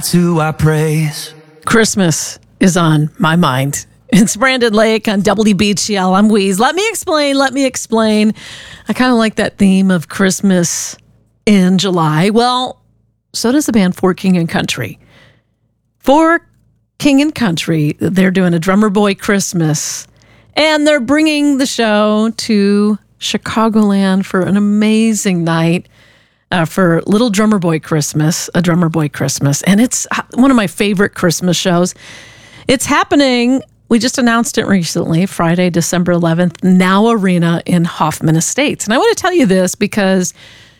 who I praise. Christmas is on my mind. It's Brandon Lake on WBGL. I'm Weeze. Let me explain. I kind of like that theme of Christmas in July. Well, so does the band For King and Country. For King and Country, they're doing a Drummer Boy Christmas, and they're bringing the show to Chicagoland for an amazing night for Little Drummer Boy Christmas, a Drummer Boy Christmas. And it's one of my favorite Christmas shows. It's happening. We just announced it recently, Friday, December 11th, Now Arena in Hoffman Estates. And I want to tell you this because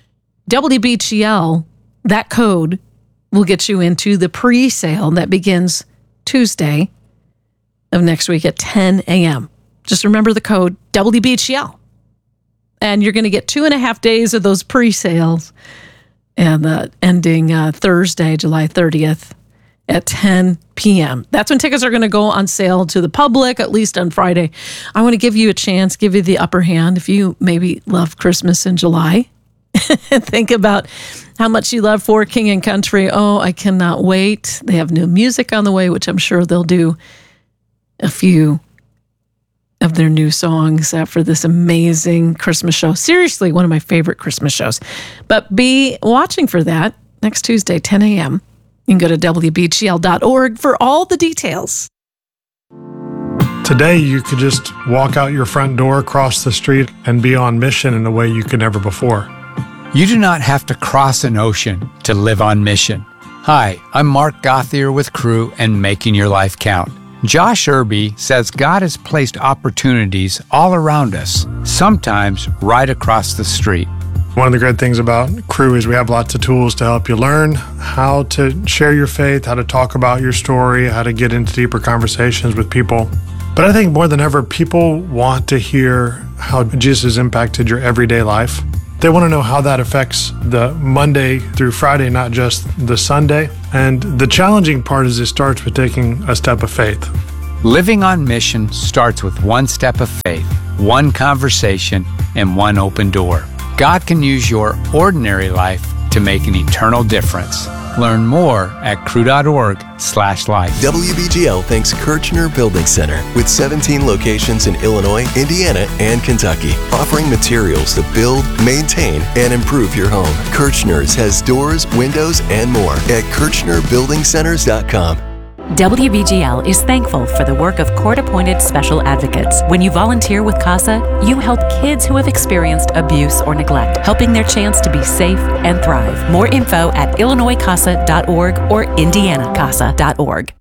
WBGL, that code will get you into the pre-sale that begins Tuesday of next week at 10 a.m. Just remember the code WBGL. And you're going to get 2.5 days of those pre-sales and ending Thursday, July 30th. At 10 p.m. That's when tickets are going to go on sale to the public, at least on Friday. I want to give you a chance, give you the upper hand. If you maybe love Christmas in July, think about how much you love For King and Country. Oh, I cannot wait. They have new music on the way, which I'm sure they'll do a few of their new songs for this amazing Christmas show. Seriously, one of my favorite Christmas shows. But be watching for that next Tuesday, 10 a.m. You can go to WBGL.org for all the details. Today, you could just walk out your front door, cross the street, and be on mission in a way you could never before. You do not have to cross an ocean to live on mission. Hi, I'm Mark Gothier with Crew and Making Your Life Count. Josh Irby says God has placed opportunities all around us, sometimes right across the street. One of the great things about Crew is we have lots of tools to help you learn how to share your faith, how to talk about your story, how to get into deeper conversations with people. But I think more than ever, people want to hear how Jesus has impacted your everyday life. They want to know how that affects the Monday through Friday, not just the Sunday. And the challenging part is it starts with taking a step of faith. Living on mission starts with one step of faith, one conversation, and one open door. God can use your ordinary life to make an eternal difference. Learn more at crew.org/life. WBGL thanks Kirchner Building Center with 17 locations in Illinois, Indiana, and Kentucky, offering materials to build, maintain, and improve your home. Kirchner's has doors, windows, and more at KirchnerBuildingCenters.com. WBGL is thankful for the work of court-appointed special advocates. When you volunteer with CASA, you help kids who have experienced abuse or neglect, helping their chance to be safe and thrive. More info at IllinoisCASA.org or IndianaCASA.org.